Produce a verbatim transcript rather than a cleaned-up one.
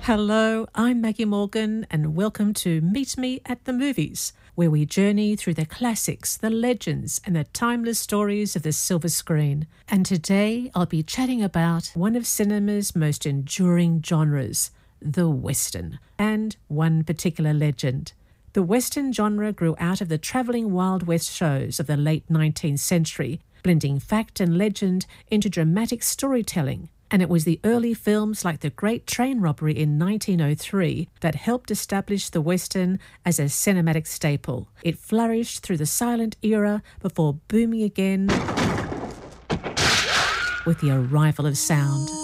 Hello, I'm Maggie Morgan, and welcome to Meet Me at the Movies, where we journey through the classics, the legends, and the timeless stories of the silver screen. And today I'll be chatting about one of cinema's most enduring genres, the Western, and one particular legend. The Western genre grew out of the travelling Wild West shows of the late nineteenth century, blending fact and legend into dramatic storytelling. And it was the early films like The Great Train Robbery in nineteen oh three that helped establish the Western as a cinematic staple. It flourished through the silent era before booming again with the arrival of sound.